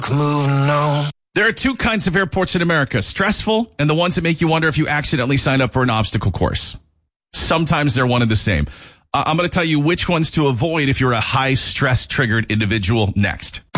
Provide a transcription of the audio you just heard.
Moving on. There are two kinds of airports in America, stressful and the ones that make you wonder if you accidentally signed up for an obstacle course. Sometimes they're one and the same. I'm going to tell you which ones to avoid if you're a high stress triggered individual next.